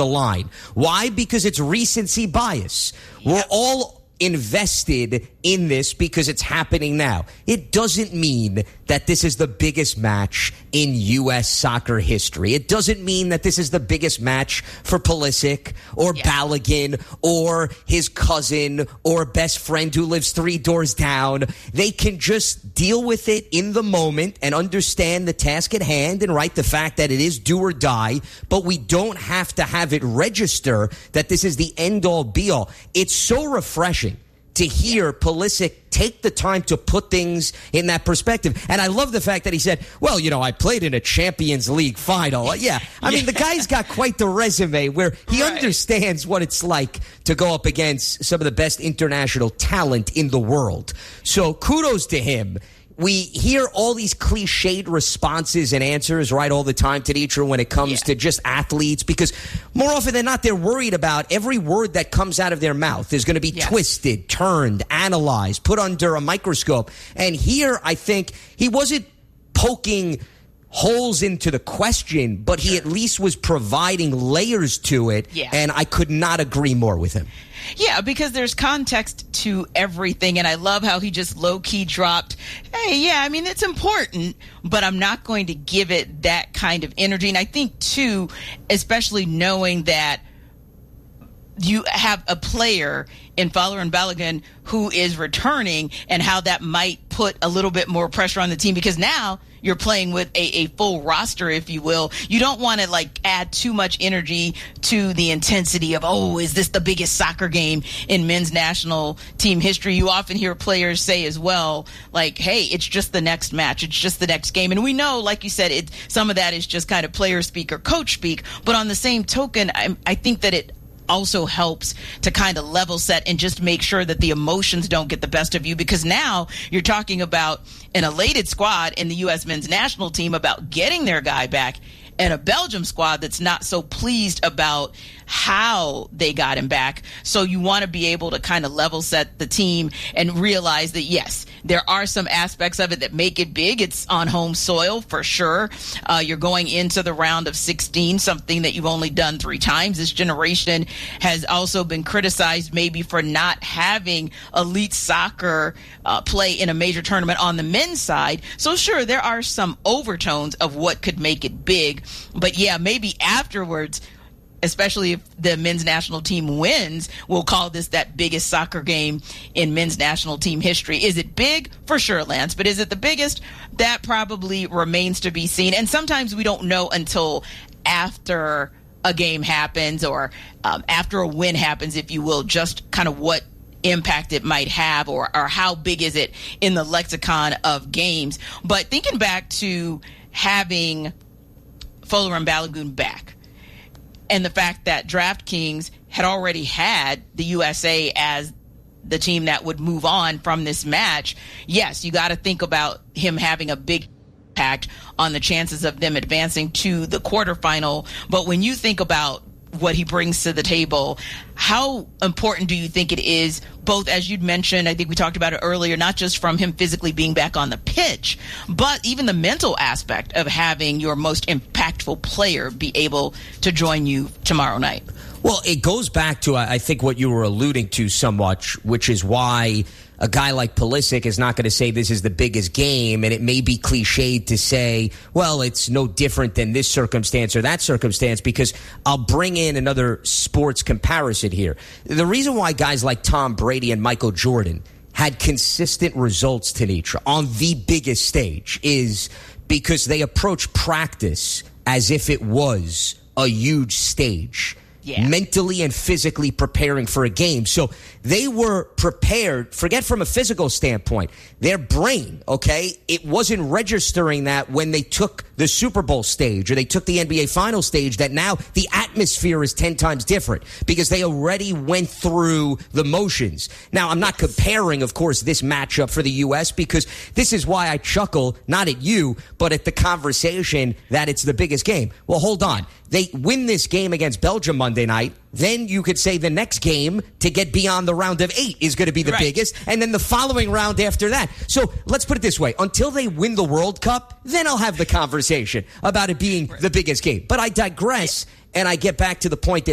the line. Why? Because it's recency bias. We're all invested in this because it's happening now. It doesn't mean that this is the biggest match in U.S. soccer history. It doesn't mean that this is the biggest match for Pulisic or Balogun or his cousin or best friend who lives 3 doors down. They can just deal with it in the moment and understand the task at hand and the fact that it is do or die, but we don't have to have it register that this is the end-all be-all. It's so refreshing to hear Pulisic take the time to put things in that perspective. And I love the fact that he said, well, I played in a Champions League final. Yeah. I mean, the guy's got quite the resume where he understands what it's like to go up against some of the best international talent in the world. So kudos to him. We hear all these cliched responses and answers all the time, Tenitra, when it comes to just athletes, because more often than not, they're worried about every word that comes out of their mouth is going to be twisted, turned, analyzed, put under a microscope. And here, I think he wasn't poking holes into the question, but he at least was providing layers to it. And I could not agree more with him. Yeah, because there's context to everything, and I love how he just low-key dropped, hey, it's important, but I'm not going to give it that kind of energy. And I think, too, especially knowing that you have a player in Folarin Balogun who is returning and how that might put a little bit more pressure on the team, because now you're playing with a full roster, if you will. You don't want to add too much energy to the intensity of, is this the biggest soccer game in men's national team history? You often hear players say as well, hey, it's just the next match. It's just the next game. And we know, like you said, some of that is just kind of player speak or coach speak. But on the same token, I think that it also helps to kind of level set and just make sure that the emotions don't get the best of you, because now you're talking about an elated squad in the U.S. men's national team about getting their guy back, and a Belgium squad that's not so pleased about how they got him back. So you want to be able to kind of level set the team and realize that, yes, there are some aspects of it that make it big. It's on home soil for sure. You're going into the round of 16, something that you've only done 3 times. This generation has also been criticized maybe for not having elite soccer play in a major tournament on the men's side. So sure, there are some overtones of what could make it big. But yeah, maybe afterwards, especially if the men's national team wins, we'll call this that biggest soccer game in men's national team history. Is it big? For sure, Lance. But is it the biggest? That probably remains to be seen. And sometimes we don't know until after a game happens or after a win happens, if you will, just kind of what impact it might have or how big is it in the lexicon of games. But thinking back to having Folarin Balogun back, and the fact that DraftKings had already had the USA as the team that would move on from this match, yes, you got to think about him having a big impact on the chances of them advancing to the quarterfinal. But when you think about what he brings to the table, how important do you think it is, both, as you'd mentioned, I think we talked about it earlier, not just from him physically being back on the pitch, but even the mental aspect of having your most impactful player be able to join you tomorrow night? Well, it goes back to, I think, what you were alluding to somewhat, which is why a guy like Pulisic is not going to say this is the biggest game, and it may be cliched to say, well, it's no different than this circumstance or that circumstance, because I'll bring in another sports comparison here. The reason why guys like Tom Brady and Michael Jordan had consistent results, Tenitra, on the biggest stage is because they approach practice as if it was a huge stage. Yeah. Mentally and physically preparing for a game. So they were prepared, forget from a physical standpoint, their brain, okay, it wasn't registering that when they took the Super Bowl stage or they took the NBA final stage, that now the atmosphere is 10 times different because they already went through the motions. Now, I'm not comparing, of course, this matchup for the U.S. because this is why I chuckle, not at you, but at the conversation that it's the biggest game. Well, hold on. They win this game against Belgium Monday night, then you could say the next game to get beyond the round of 8 is going to be the biggest, and then the following round after that. So let's put it this way. Until they win the World Cup, then I'll have the conversation about it being the biggest game. But I digress, and I get back to the point that